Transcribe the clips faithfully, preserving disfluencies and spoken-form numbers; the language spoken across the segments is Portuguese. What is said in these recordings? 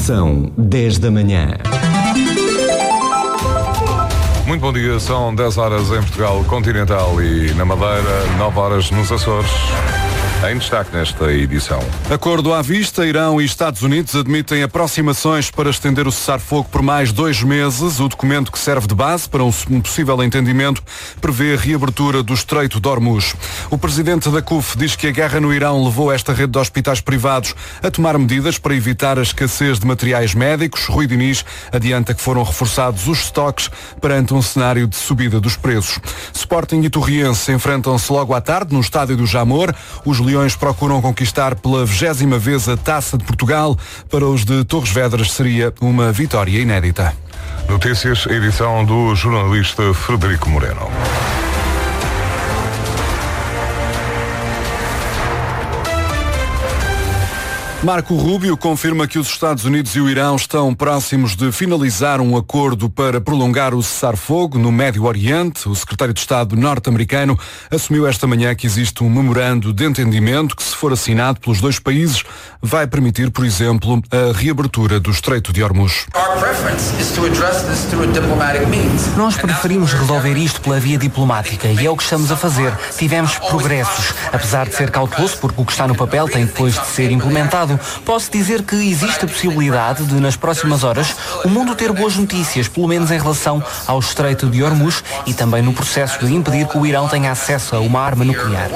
São dez da manhã. Muito bom dia, são dez horas em Portugal Continental e na Madeira, nove horas nos Açores. Em destaque nesta edição. Acordo à vista, Irão e Estados Unidos admitem aproximações para estender o cessar-fogo por mais dois meses. O documento que serve de base para um possível entendimento prevê a reabertura do Estreito de Hormuz. O presidente da C U F diz que a guerra no Irão levou esta rede de hospitais privados a tomar medidas para evitar a escassez de materiais médicos. Rui Diniz adianta que foram reforçados os estoques perante um cenário de subida dos preços. Sporting e Torriense enfrentam-se logo à tarde no estádio do Jamor. Os Leões procuram conquistar pela vigésima vez a Taça de Portugal. Para os de Torres Vedras seria uma vitória inédita. Notícias, edição do jornalista Frederico Moreno. Marco Rubio confirma que os Estados Unidos e o Irão estão próximos de finalizar um acordo para prolongar o cessar-fogo no Médio Oriente. O secretário de Estado norte-americano assumiu esta manhã que existe um memorando de entendimento que, se for assinado pelos dois países, vai permitir, por exemplo, a reabertura do Estreito de Hormuz. Nós preferimos resolver isto pela via diplomática e é o que estamos a fazer. Tivemos progressos, apesar de ser cauteloso porque o que está no papel tem depois de ser implementado. Posso dizer que existe a possibilidade de, nas próximas horas, o mundo ter boas notícias, pelo menos em relação ao Estreito de Hormuz e também no processo de impedir que o Irão tenha acesso a uma arma nuclear.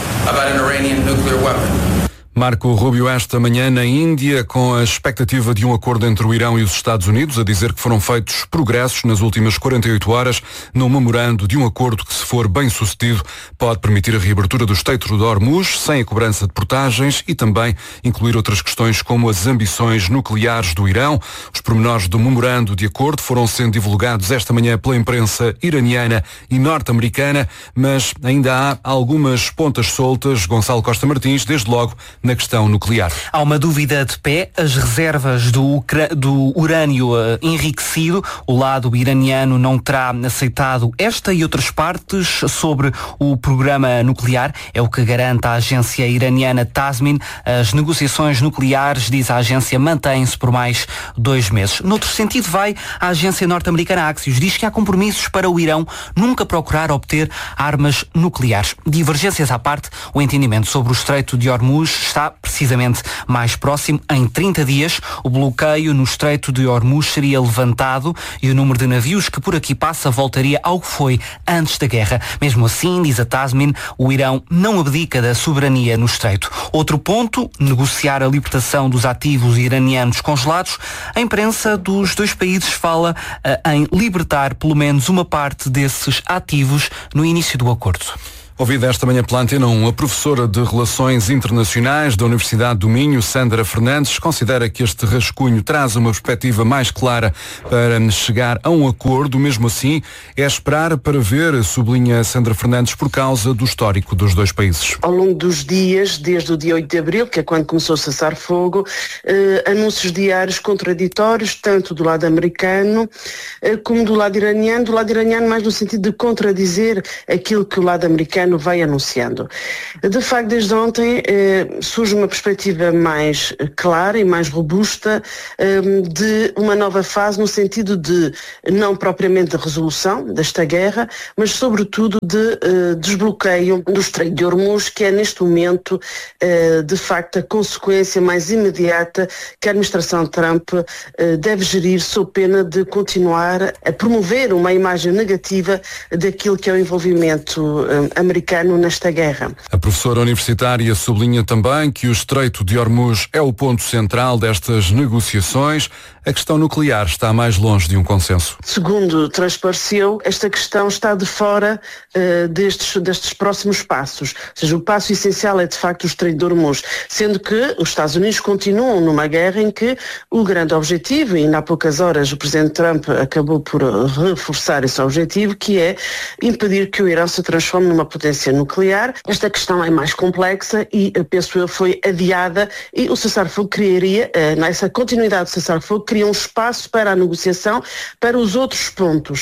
Marco Rubio esta manhã na Índia, com a expectativa de um acordo entre o Irão e os Estados Unidos, a dizer que foram feitos progressos nas últimas quarenta e oito horas no memorando de um acordo que, se for bem sucedido, pode permitir a reabertura do Estreito de Hormuz sem a cobrança de portagens e também incluir outras questões como as ambições nucleares do Irão. Os pormenores do memorando de acordo foram sendo divulgados esta manhã pela imprensa iraniana e norte-americana, mas ainda há algumas pontas soltas. Gonçalo Costa Martins, desde logo, na questão nuclear. Há uma dúvida de pé. As reservas do, ucra... do urânio uh, enriquecido, o lado iraniano não terá aceitado esta e outras partes sobre o programa nuclear. É o que garante a agência iraniana Tasmin. As negociações nucleares, diz a agência, mantêm-se por mais dois meses. Noutro sentido vai a agência norte-americana Axios. Diz que há compromissos para o Irão nunca procurar obter armas nucleares. Divergências à parte, o entendimento sobre o Estreito de Hormuz está precisamente mais próximo. Em trinta dias, o bloqueio no Estreito de Hormuz seria levantado e o número de navios que por aqui passa voltaria ao que foi antes da guerra. Mesmo assim, diz a Tasmin, o Irão não abdica da soberania no Estreito. Outro ponto, negociar a libertação dos ativos iranianos congelados. A imprensa dos dois países fala uh, em libertar pelo menos uma parte desses ativos no início do acordo. Ouvida esta manhã pela Antena um, a professora de Relações Internacionais da Universidade do Minho, Sandra Fernandes, considera que este rascunho traz uma perspectiva mais clara para chegar a um acordo. Mesmo assim, é esperar para ver, sublinha Sandra Fernandes, por causa do histórico dos dois países. Ao longo dos dias, desde o dia oito de abril, que é quando começou a cessar fogo, eh, anúncios diários contraditórios, tanto do lado americano eh, como do lado iraniano. Do lado iraniano mais no sentido de contradizer aquilo que o lado americano vai anunciando. De facto, desde ontem eh, surge uma perspectiva mais clara e mais robusta eh, de uma nova fase no sentido de não propriamente de resolução desta guerra, mas sobretudo de eh, desbloqueio do Estreito de Hormuz, que é neste momento eh, de facto a consequência mais imediata que a administração Trump eh, deve gerir sob pena de continuar a promover uma imagem negativa daquilo que é o envolvimento eh, americano nesta guerra. A professora universitária sublinha também que o Estreito de Hormuz é o ponto central destas negociações. A questão nuclear está mais longe de um consenso. Segundo transpareceu, esta questão está de fora uh, destes, destes próximos passos. Ou seja, o passo essencial é de facto o Estreito de Hormuz, sendo que os Estados Unidos continuam numa guerra em que o grande objetivo, e ainda há poucas horas o Presidente Trump acabou por reforçar esse objetivo, que é impedir que o Irão se transforme numa potência nuclear. Esta questão é mais complexa e, penso eu, foi adiada e o cessar-fogo criaria, uh, nessa continuidade do cessar-fogo, cria um espaço para a negociação para os outros pontos.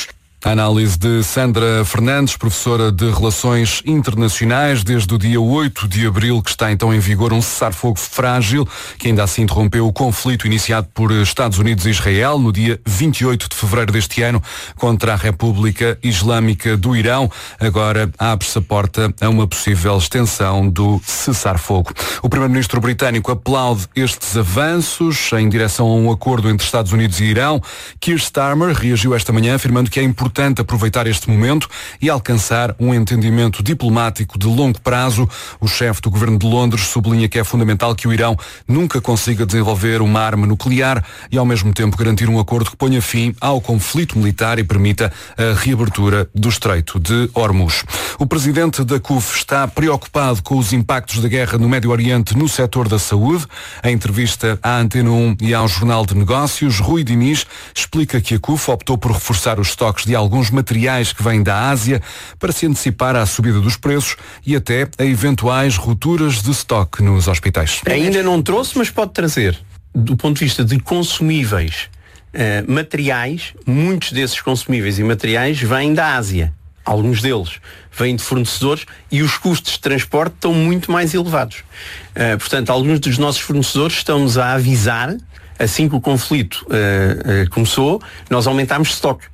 A análise de Sandra Fernandes, professora de Relações Internacionais, desde o dia oito de abril, que está então em vigor um cessar-fogo frágil, que ainda assim interrompeu o conflito iniciado por Estados Unidos e Israel no dia vinte e oito de fevereiro deste ano contra a República Islâmica do Irão. Agora abre-se a porta a uma possível extensão do cessar-fogo. O primeiro-ministro britânico aplaude estes avanços em direção a um acordo entre Estados Unidos e Irão. Keir Starmer reagiu esta manhã afirmando que é importante aproveitar este momento e alcançar um entendimento diplomático de longo prazo. O chefe do governo de Londres sublinha que é fundamental que o Irão nunca consiga desenvolver uma arma nuclear e ao mesmo tempo garantir um acordo que ponha fim ao conflito militar e permita a reabertura do Estreito de Hormuz. O presidente da C U F está preocupado com os impactos da guerra no Médio Oriente no setor da saúde. Em entrevista à Antena um e ao Jornal de Negócios, Rui Diniz explica que a C U F optou por reforçar os estoques de alguns materiais que vêm da Ásia para se antecipar à subida dos preços e até a eventuais rupturas de estoque nos hospitais. Ainda não trouxe, mas pode trazer. Do ponto de vista de consumíveis, uh, materiais, muitos desses consumíveis e materiais vêm da Ásia. Alguns deles vêm de fornecedores e os custos de transporte estão muito mais elevados. Uh, portanto, alguns dos nossos fornecedores estão-nos a avisar, assim que o conflito uh, uh, começou, nós aumentámos estoque.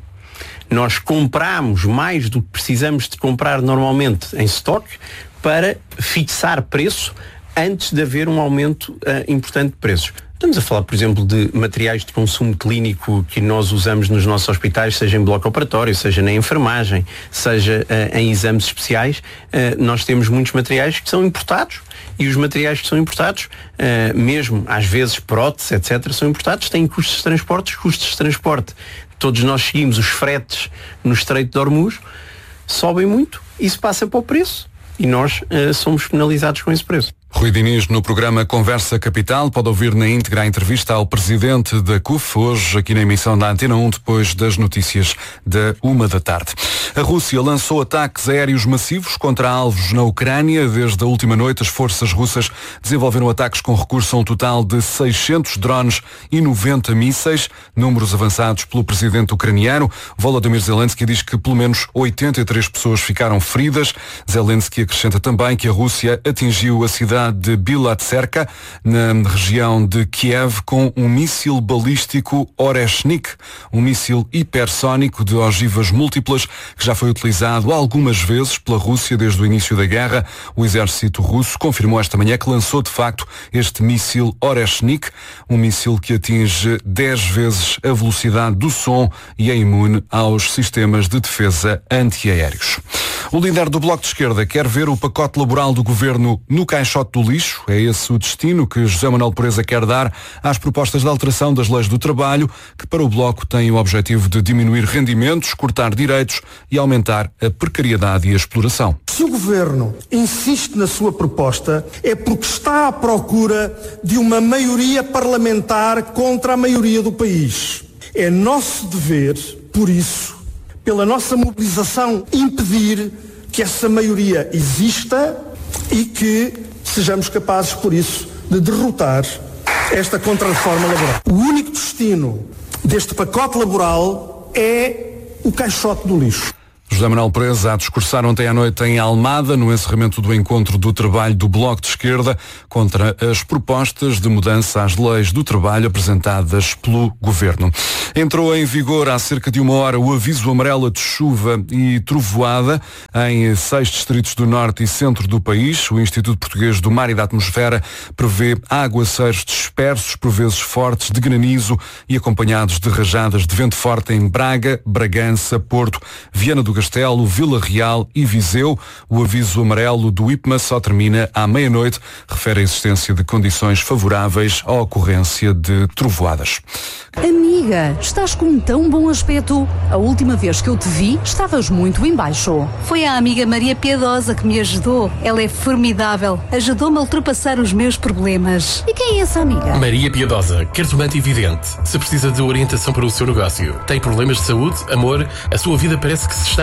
Nós compramos mais do que precisamos de comprar normalmente em estoque para fixar preço antes de haver um aumento uh, importante de preços. Estamos a falar, por exemplo, de materiais de consumo clínico que nós usamos nos nossos hospitais, seja em bloco operatório, seja na enfermagem, seja uh, em exames especiais. Uh, nós temos muitos materiais que são importados e os materiais que são importados, uh, mesmo às vezes próteses, etcétera, são importados, têm custos de transporte. Os custos de transporte, todos nós seguimos os fretes no Estreito de Hormuz, sobem muito, isso passa para o preço e nós uh, somos penalizados com esse preço. Rui Diniz no programa Conversa Capital. Pode ouvir na íntegra a entrevista ao presidente da C U F, hoje aqui na emissão da Antena um, depois das notícias da uma da tarde. A Rússia lançou ataques aéreos massivos contra alvos na Ucrânia. Desde a última noite, as forças russas desenvolveram ataques com recurso a um total de seiscentos drones e noventa mísseis, números avançados pelo presidente ucraniano. Volodymyr Zelensky diz que pelo menos oitenta e três pessoas ficaram feridas. Zelensky acrescenta também que a Rússia atingiu a cidade de Bilatserka, na região de Kiev, com um míssil balístico Oreshnik, um míssil hipersónico de ogivas múltiplas que já foi utilizado algumas vezes pela Rússia desde o início da guerra. O exército russo confirmou esta manhã que lançou de facto este míssil Oreshnik, um míssil que atinge dez vezes a velocidade do som e é imune aos sistemas de defesa antiaéreos. O líder do Bloco de Esquerda quer ver o pacote laboral do governo no caixote do lixo. É esse o destino que José Manuel Pureza quer dar às propostas de alteração das leis do trabalho, que para o Bloco têm o objetivo de diminuir rendimentos, cortar direitos e aumentar a precariedade e a exploração. Se o governo insiste na sua proposta, é porque está à procura de uma maioria parlamentar contra a maioria do país. É nosso dever, por isso, pela nossa mobilização, impedir que essa maioria exista e que sejamos capazes, por isso, de derrotar esta contra-reforma laboral. O único destino deste pacote laboral é o caixote do lixo. José Manuel Pureza a discursar ontem à noite em Almada, no encerramento do encontro do trabalho do Bloco de Esquerda, contra as propostas de mudança às leis do trabalho apresentadas pelo Governo. Entrou em vigor há cerca de uma hora o aviso amarelo de chuva e trovoada em seis distritos do norte e centro do país. O Instituto Português do Mar e da Atmosfera prevê aguaceiros dispersos, por vezes fortes, de granizo e acompanhados de rajadas de vento forte em Braga, Bragança, Porto, Viana do Castelo, Vila Real e Viseu. O aviso amarelo do I P M A só termina à meia-noite. Refere a existência de condições favoráveis à ocorrência de trovoadas. Amiga, estás com um tão bom aspecto. A última vez que eu te vi, estavas muito em baixo. Foi a amiga Maria Piedosa que me ajudou. Ela é formidável. Ajudou-me a ultrapassar os meus problemas. E quem é essa amiga? Maria Piedosa, cartomante evidente. Se precisa de orientação para o seu negócio, tem problemas de saúde, amor, a sua vida parece que se está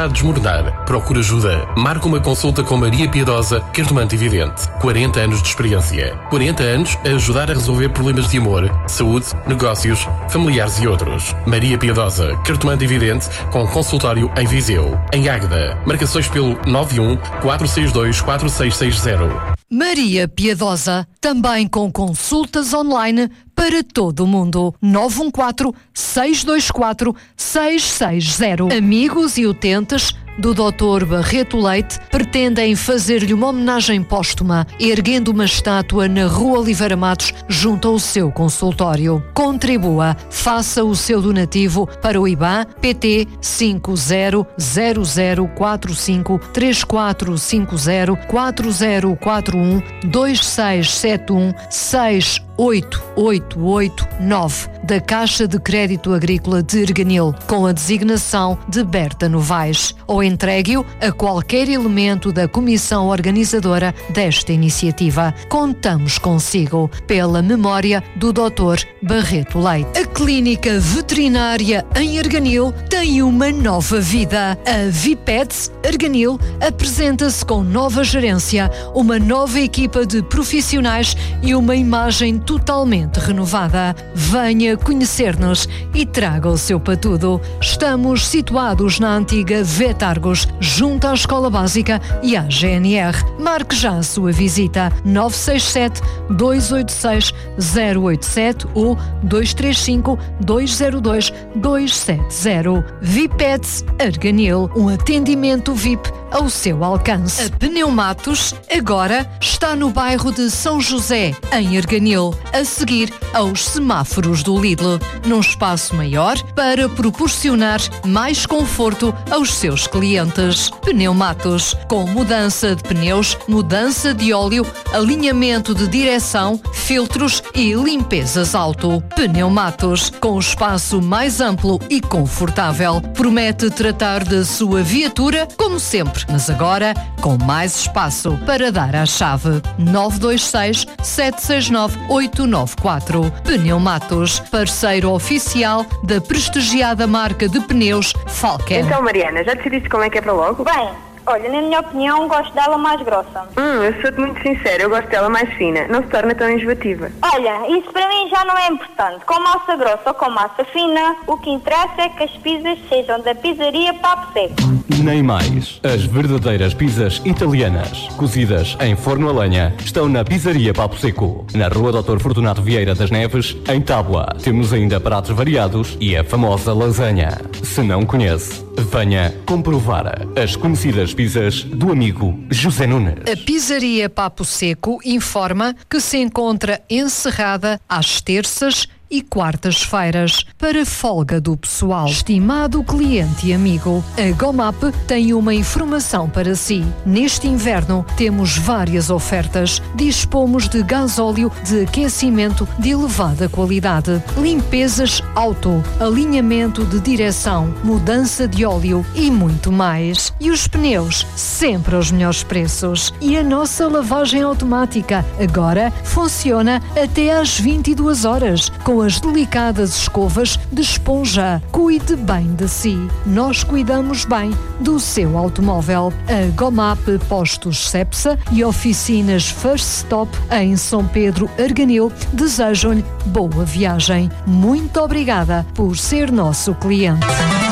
está a desmoronar, procura ajuda. Marca uma consulta com Maria Piedosa, cartomante e vidente. quarenta anos de experiência. quarenta anos a ajudar a resolver problemas de amor, saúde, negócios, familiares e outros. Maria Piedosa, cartomante e vidente, com consultório em Viseu. Em Águeda. Marcações pelo nove um quatro seis dois quatro seis seis zero. Maria Piedosa, também com consultas online para todo o mundo. nove um quatro seis dois quatro seis seis zero. Amigos e utentes do doutor Barreto Leite pretendem fazer-lhe uma homenagem póstuma, erguendo uma estátua na Rua Oliveira Matos, junto ao seu consultório. Contribua, faça o seu donativo para o I B A N P T cinco zero zero zero quatro cinco três quatro cinco zero quatro zero quatro um dois seis sete um seis oito oito oito nove da Caixa de Crédito Agrícola de Erganil, com a designação de Berta Novaes, ou entregue-o a qualquer elemento da comissão organizadora desta iniciativa. Contamos consigo, pela memória do doutor Barreto Leite. A Clínica Veterinária em Erganil tem uma nova vida. A Vipets Erganil apresenta-se com nova gerência, uma nova equipa de profissionais e uma imagem totalmente renovada. Venha conhecer-nos e traga o seu patudo. Estamos situados na antiga Vetargos, junto à Escola Básica e à G N R. Marque já a sua visita. nove seis sete dois oito seis zero oito sete ou dois três cinco dois zero dois dois sete zero. Vipets Erganil, um atendimento V I P ao seu alcance. A Pneumatos agora está no bairro de São José, em Erganil, a seguir aos semáforos do Lidl, num espaço maior para proporcionar mais conforto aos seus clientes. Pneumatos, com mudança de pneus, mudança de óleo, alinhamento de direção, filtros e limpezas auto. Pneumatos, com o espaço mais amplo e confortável, promete tratar da sua viatura como sempre, mas agora com mais espaço para dar a chave. nove dois seis sete seis nove oito nove quatro. Pneumatos, parceiro oficial da prestigiada marca de pneus Falken. Então, Mariana, já decidiste como é que é para logo? Bem, olha, na minha opinião, gosto dela mais grossa. Hum, eu sou-te muito sincera, eu gosto dela mais fina. Não se torna tão enjoativa. Olha, isso para mim já não é importante. Com massa grossa ou com massa fina, o que interessa é que as pizzas sejam da pizzaria Papo Seco. Nem mais. As verdadeiras pizzas italianas, cozidas em forno a lenha, estão na Pizzaria Papo Seco, na Rua doutor Fortunato Vieira das Neves, em Tábua. Temos ainda pratos variados e a famosa lasanha. Se não conhece, venha comprovar as conhecidas pizzas do amigo José Nunes. A Pizzaria Papo Seco informa que se encontra encerrada às terças e quartas-feiras, para folga do pessoal. Estimado cliente e amigo, a Gomap tem uma informação para si. Neste inverno temos várias ofertas. Dispomos de gasóleo de aquecimento de elevada qualidade, limpezas auto, alinhamento de direção, mudança de óleo e muito mais. E os pneus, sempre aos melhores preços. E a nossa lavagem automática agora funciona até às vinte e duas horas, com as delicadas escovas de esponja. Cuide bem de si. Nós cuidamos bem do seu automóvel. A Gomap Postos Cepsa e oficinas First Stop em São Pedro Arganil desejam-lhe boa viagem. Muito obrigada por ser nosso cliente.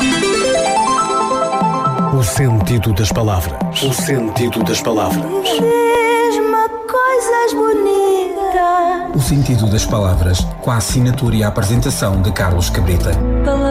O sentido das palavras. O sentido das palavras. Mesmo coisas bonitas. O sentido das palavras, com a assinatura e a apresentação de Carlos Cabrita.